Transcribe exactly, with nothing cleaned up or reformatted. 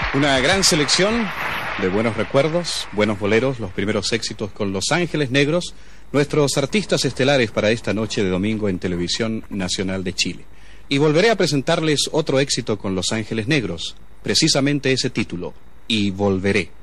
Una gran selección de buenos recuerdos, buenos boleros, los primeros éxitos con Los Ángeles Negros, nuestros artistas estelares para esta noche de domingo en Televisión Nacional de Chile. Y volveré a presentarles otro éxito con Los Ángeles Negros, precisamente ese título, Y Volveré.